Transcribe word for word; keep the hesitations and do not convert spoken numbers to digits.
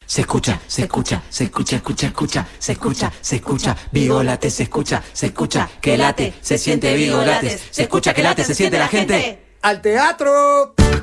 Se escucha, se escucha, se escucha, escucha, escucha, se escucha, se escucha, Vigo late, se escucha, se escucha, que late, se siente Vigo late, se escucha que late, se siente la gente. ¡Al teatro!